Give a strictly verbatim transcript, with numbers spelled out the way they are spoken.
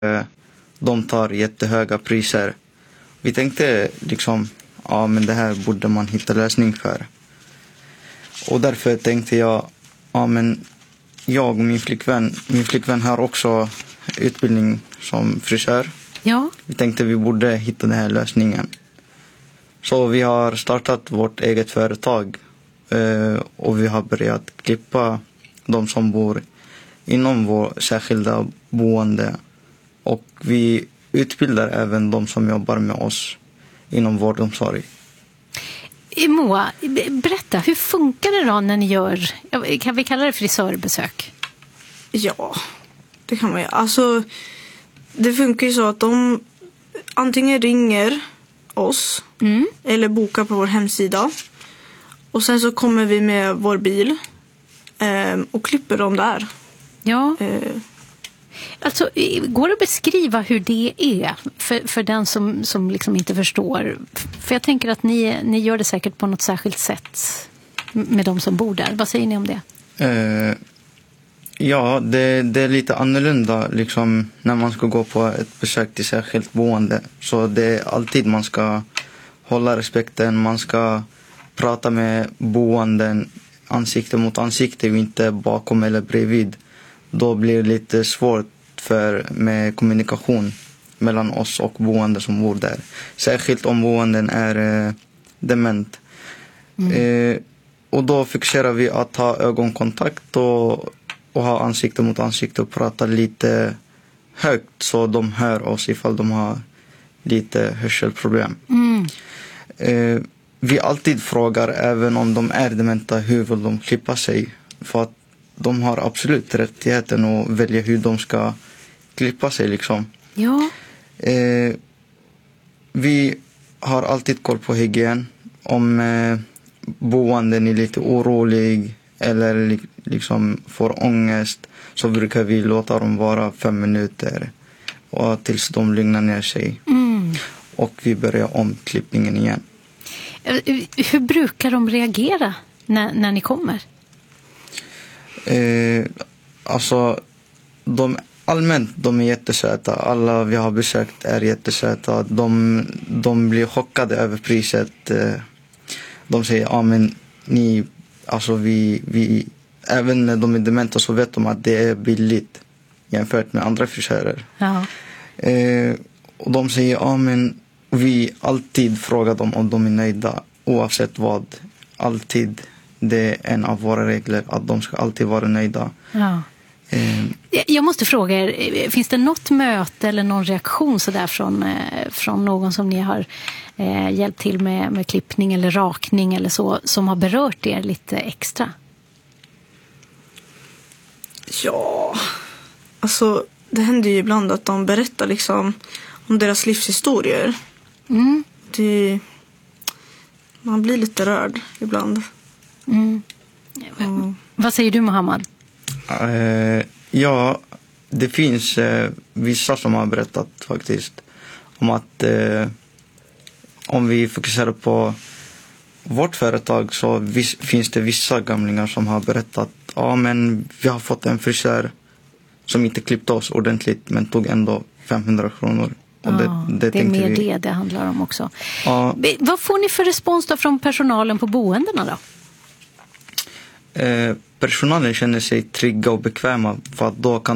de tar jättehöga priser. Vi tänkte liksom, ja men det här borde man hitta lösning för. Och därför tänkte jag, ja men jag och min flickvän, min flickvän har också utbildning som frisör. Ja. Vi tänkte vi borde hitta den här lösningen. Så vi har startat vårt eget företag och vi har börjat klippa de som bor inom vår särskilda boende. Och vi utbildar även de som jobbar med oss inom vårdomsorg. Moa, berätta, hur funkar det då när ni gör, kan vi kalla det frisörbesök? Ja, det kan man ju. Alltså, det funkar ju så att de antingen ringer oss mm. eller bokar på vår hemsida. Och sen så kommer vi med vår bil eh, och klipper dem där. Ja. Eh. Alltså, går det att beskriva hur det är för, för den som, som liksom inte förstår? För jag tänker att ni, ni gör det säkert på något särskilt sätt med de som bor där. Vad säger ni om det? Eh, ja, det, det är lite annorlunda liksom, när man ska gå på ett besök till särskilt boende. Så det är alltid man ska hålla respekten, man ska prata med boenden ansikte mot ansikte och inte bakom eller bredvid. Då blir det lite svårt för, med kommunikation mellan oss och boende som bor där. Särskilt om boenden är eh, dement. Mm. Eh, och då fixerar vi att ha ögonkontakt och, och ha ansikte mot ansikte och prata lite högt så de hör oss ifall de har lite hörselproblem. Mm. Eh, vi alltid frågar även om de är dementa hur vill de klippa sig. För att de har absolut rättigheten att välja hur de ska klippa sig liksom. Ja. Eh, vi har alltid koll på hygien. Om eh, boenden är lite orolig eller li- liksom får ångest så brukar vi låta dem vara fem minuter och tills de lugnar ner sig. Mm. Och vi börjar om klippningen igen. Hur brukar de reagera när, när ni kommer? Eh, alltså de, allmänt de är jättesöta. Alla vi har besökt är jättesöta. De, de blir chockade över priset. Eh, de säger, ja men ni, alltså vi, vi även när de är dementa så vet de att det är billigt jämfört med andra frisörer. Ja. Eh, och de säger, ja men vi alltid frågar dem om de är nöjda oavsett vad. Alltid. Det är en av våra regler att de ska alltid vara nöjda. Ja. Eh. Jag måste fråga er, finns det något möte eller någon reaktion så där från, från någon som ni har eh, hjälpt till med, med klippning eller rakning eller så som har berört er lite extra? Ja, alltså det händer ju ibland att de berättar liksom om deras livshistorier. Mm. Det, man blir lite rörd ibland. Mm. Mm. Vad säger du, Mohammad? Uh, ja, det finns uh, vissa som har berättat faktiskt om att uh, om vi fokuserar på vårt företag så vis- finns det vissa gamlingar som har berättat ja men vi har fått en frisör som inte klippte oss ordentligt men tog ändå femhundra kronor. Och ja, det, det, det är mer vi... det det handlar om också. Ja. Vad får ni för respons då från personalen på boendena då? Eh, personalen känner sig trygga och bekväma för att då kan